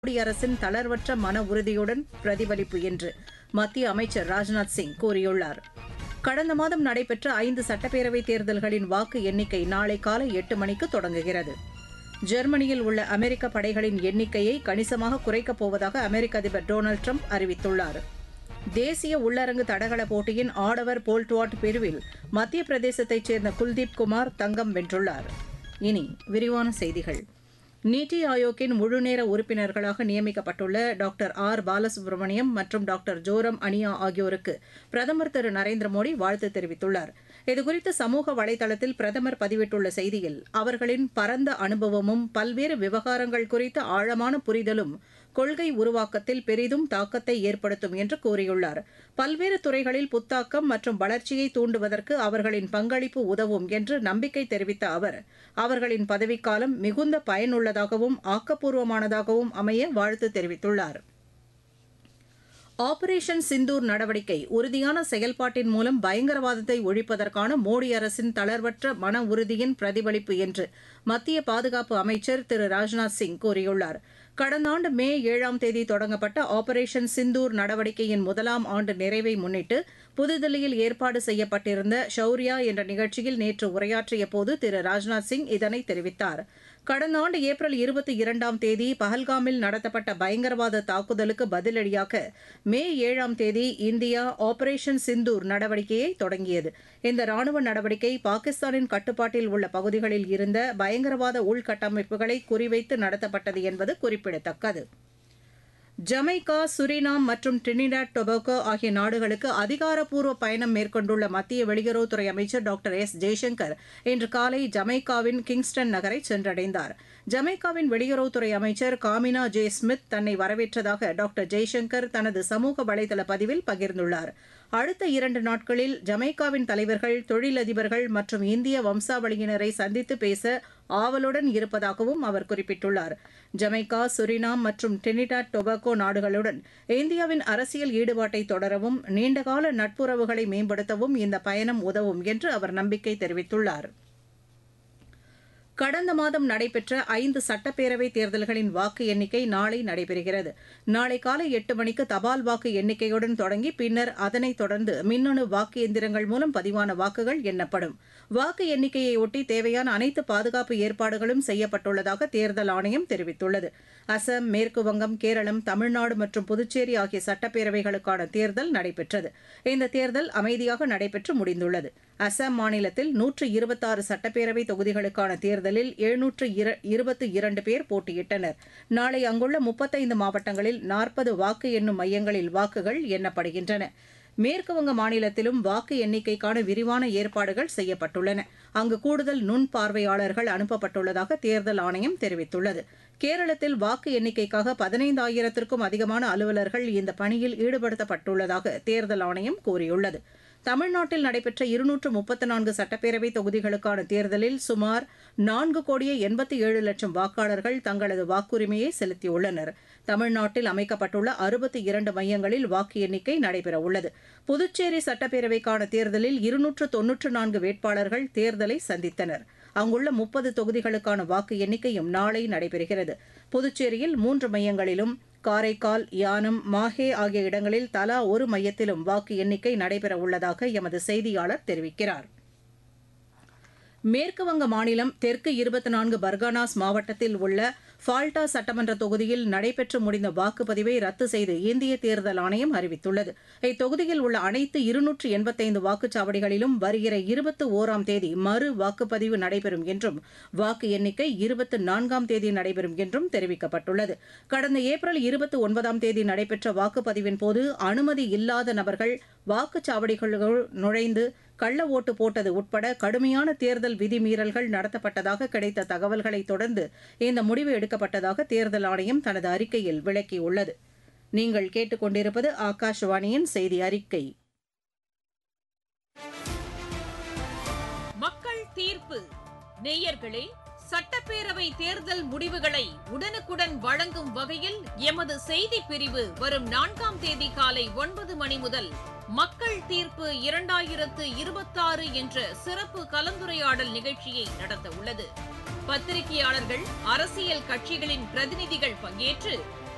மோடி அரசின் தளர்வற்ற மன உறுதியுடன் பிரதிபலிப்பு என்று மத்திய அமைச்சர் ராஜ்நாத் சிங் கூறியுள்ளார். கடந்த மாதம் நடைபெற்ற 5 சட்டப்பேரவைத் தேர்தல்களின் வாக்கு எண்ணிக்கை நாளை காலை 8 மணிக்கு தொடங்குகிறது. ஜெர்மனியில் உள்ள அமெரிக்க படைகளின் எண்ணிக்கையை கணிசமாக குறைக்கப் போவதாக அமெரிக்க அதிபர் டொனால்டு டிரம்ப் அறிவித்துள்ளார். தேசிய உள்ளரங்கு தடகள போட்டியின் ஆடவர் போல்ட்வால்ட் பிரிவில் மத்திய பிரதேசத்தைச் சேர்ந்த குல்தீப் குமார் தங்கம் வென்றுள்ளார். இனி விரிவான செய்திகள். நீத்தி ஆயோக்கின் முழுநேர உறுப்பினர்களாக நியமிக்கப்பட்டுள்ள டாக்டர் ஆர் பாலசுப்ரமணியம் மற்றும் டாக்டர் ஜோரம் அனியா ஆகியோருக்கு பிரதமர் திரு நரேந்திர மோடி வாழ்த்து தெரிவித்துள்ளார். இதுகுறித்து சமூக வலைதளத்தில் பிரதமர் பதிவிட்டுள்ள செய்தியில், அவர்களின் பரந்த அனுபவமும் பல்வேறு விவகாரங்கள் குறித்த ஆழமான புரிதலும் கொள்கை உருவாக்கத்தில் பெரிதும் தாக்கத்தை ஏற்படுத்தும் என்று கூறியுள்ளார். பல்வேறு துறைகளில் புத்தாக்கம் மற்றும் வளர்ச்சியை தூண்டுவதற்கு அவர்களின் பங்களிப்பு உதவும் என்று நம்பிக்கை தெரிவித்த அவர், அவர்களின் பதவிக்காலம் மிகுந்த பயனுள்ளதாகவும் ஆக்கப்பூர்வமானதாகவும் அமைய வாழ்த்து தெரிவித்துள்ளார். ஆபரேஷன் சிந்தூர் நடவடிக்கை உறுதியான செயல்பாட்டின் மூலம் பயங்கரவாதத்தை ஒழிப்பதற்கான மோடி அரசின் தளர்வற்ற மன உறுதியின் பிரதிபலிப்பு என்று மத்திய பாதுகாப்பு அமைச்சர் திரு ராஜ்நாத் சிங் கூறியுள்ளார். கடந்த ஆண்டு மே 7ஆம் தேதி தொடங்கப்பட்ட ஆபரேஷன் சிந்தூர் நடவடிக்கையின் முதலாம் ஆண்டு நிறைவை முன்னிட்டு புதுதில்லியில் ஏற்பாடு செய்யப்பட்டிருந்த ஷௌரியா என்ற நிகழ்ச்சியில் நேற்று உரையாற்றிய போது திரு ராஜ்நாத் சிங் இதனை தெரிவித்தார். கடந்த ஆண்டு ஏப்ரல் 22ஆம் தேதி பஹல்காமில் நடத்தப்பட்ட பயங்கரவாத தாக்குதலுக்கு பதிலடியாக மே 7ஆம் தேதி இந்தியா ஆபரேஷன் சிந்தூர் நடவடிக்கையை தொடங்கியது. இந்த ராணுவ நடவடிக்கை பாகிஸ்தானின் கட்டுப்பாட்டில் உள்ள பகுதிகளில் இருந்த பயங்கரவாத உள்கட்டமைப்புகளை குறிவைத்து நடத்தப்பட்டது என்பது குறிப்பிடத்தக்கது. ஜமைக்கா, சுரினாம் மற்றும் டிரினிடாட் டொபாகோ ஆகிய நாடுகளுக்கு அதிகாரப்பூர்வ பயணம் மேற்கொண்டுள்ள மத்திய வெளியுறவுத்துறை அமைச்சர் டாக்டர் எஸ். ஜெய்சங்கர் இன்று காலை ஜமைக்காவின் கிங்ஸ்டன் நகரை சென்றடைந்தார். ஜமைக்காவின் வெளியுறவுத்துறை அமைச்சர் காமினா ஜே ஸ்மித் தன்னை வரவேற்றதாக டாக்டர் ஜெய்சங்கர் தனது சமூக வலைதள பதிவில் பகிர்ந்துள்ளார். அடுத்த 2 நாட்களில் ஜமைக்காவின் தலைவர்கள், தொழிலதிபர்கள் மற்றும் இந்திய வம்சாவளியினரை சந்தித்து பேச ஆவலுடன் இருப்பதாகவும் அவர் குறிப்பிட்டுள்ளார். ஜமைக்கா, சுரினாம் மற்றும் டிரினிடாட் டொபாகோ நாடுகளுடன் இந்தியாவின் அரசியல் ஈடுபாட்டை தொடரவும் நீண்டகால நட்புறவுகளை மேம்படுத்தவும் இந்த பயணம் உதவும் என்று அவர் நம்பிக்கை தெரிவித்துள்ளார். கடந்த மாதம் நடைபெற்ற 5 சட்டப்பேரவைத் தேர்தல்களின் வாக்கு எண்ணிக்கை நாளை நடைபெறுகிறது. நாளை காலை 8 மணிக்கு தபால் வாக்கு எண்ணிக்கையுடன் தொடங்கி பின்னர் அதனைத் தொடர்ந்து மின்னணு வாக்கு எந்திரங்கள் மூலம் பதிவான வாக்குகள் எண்ணப்படும். வாக்கு எண்ணிக்கையையொட்டி தேவையான அனைத்து பாதுகாப்பு ஏற்பாடுகளும் செய்யப்பட்டுள்ளதாக தேர்தல் ஆணையம் தெரிவித்துள்ளது. அசாம், மேற்குவங்கம், கேரளம், தமிழ்நாடு மற்றும் புதுச்சேரி ஆகிய சட்டப்பேரவைகளுக்கான தேர்தல் நடைபெற்றது. இந்த தேர்தல் அமைதியாக நடைபெற்று முடிந்துள்ளது. அசாம் மாநிலத்தில் 126 சட்டப்பேரவை தொகுதிகளுக்கான தேர்தலில் 722 பேர் போட்டியிட்டனர். நாளை அங்குள்ள 35 மாவட்டங்களில் 40 வாக்கு எண்ணும் மையங்களில் வாக்குகள் எண்ணப்படுகின்றன. மேற்குவங்க மாநிலத்திலும் வாக்கு எண்ணிக்கைக்கான விரிவான ஏற்பாடுகள் செய்யப்பட்டுள்ளன. அங்கு கூடுதல் நுண் பார்வையாளர்கள் அனுப்பப்பட்டுள்ளதாக தேர்தல் ஆணையம் தெரிவித்துள்ளது. கேரளத்தில் வாக்கு எண்ணிக்கைக்காக 15,000க்கும் அதிகமான அலுவலர்கள் இந்த பணியில் ஈடுபடுத்தப்பட்டுள்ளதாக தேர்தல் ஆணையம் கூறியுள்ளது. தமிழ்நாட்டில் நடைபெற்ற 234 சட்டப்பேரவை தொகுதிகளுக்கான தேர்தலில் சுமார் 4,87,00,000 வாக்காளர்கள் தங்களது வாக்குரிமையை செலுத்தியுள்ளனர். தமிழ்நாட்டில் அமைக்கப்பட்டுள்ள 62 மையங்களில் வாக்கு எண்ணிக்கை நடைபெறவுள்ளது. புதுச்சேரி சட்டப்பேரவைக்கான தேர்தலில் 294 வேட்பாளர்கள் தேர்தலை சந்தித்தனர். அங்குள்ள 30 தொகுதிகளுக்கான வாக்கு எண்ணிக்கையும் நாளை நடைபெறுகிறது. புதுச்சேரியில் 3 மையங்களிலும், காரைக்கால், யானம், மாஹே ஆகிய இடங்களில் தலா ஒரு மையத்திலும் வாக்கு எண்ணிக்கை நடைபெறவுள்ளதாக எமது செய்தியாளர் தெரிவிக்கிறார். மேற்குவங்க மாநிலம் தெற்கு 24 பர்கானாஸ் மாவட்டத்தில் உள்ள ஃபால்டா சட்டமன்ற தொகுதியில் நடைபெற்று முடிந்த வாக்குப்பதிவை ரத்து செய்து இந்திய தேர்தல் ஆணையம் அறிவித்துள்ளது. இத்தொகுதியில் உள்ள அனைத்து 285 வாக்குச்சாவடிகளிலும் வருகிற 21ஆம் தேதி மறு வாக்குப்பதிவு நடைபெறும் என்றும் வாக்கு எண்ணிக்கை 24ஆம் தேதி நடைபெறும் என்றும் தெரிவிக்கப்பட்டுள்ளது. கடந்த ஏப்ரல் 29ஆம் தேதி நடைபெற்ற வாக்குப்பதிவின் போது அனுமதி இல்லாத நபர்கள் வாக்குச்சாவடிகளுக்குள் நுழைந்து கள்ள ஓட்டு போட்டது உட்பட கடுமையான தேர்தல் விதிமீறல்கள் நடத்தப்பட்டதாக கிடைத்த தகவல்களை தொடர்ந்து இந்த முடிவு எடுக்கப்பட்டதாக தேர்தல் ஆணையம் தனது அறிக்கையில் விளக்கியுள்ளது. நீங்கள் கேட்டுக்கொண்டிருப்பது ஆகாஷவாணியின் செய்தி அறிக்கை. மக்கள் தீர்ப்பு. நேயர்களே, சட்டப்பேரவை தேர்தல் முடிவுகளை உடனுக்குடன் வழங்கும் வகையில் எமது செய்திப் பிரிவு வரும் 4ஆம் தேதி காலை 9 மணி முதல் மக்கள் தீர்ப்பு 2026 என்ற சிறப்பு கலந்துரையாடல் நிகழ்ச்சியை நடத்த உள்ளது. பத்திரிகையாளர்கள், அரசியல் கட்சிகளின் பிரதிநிதிகள் பங்கேற்று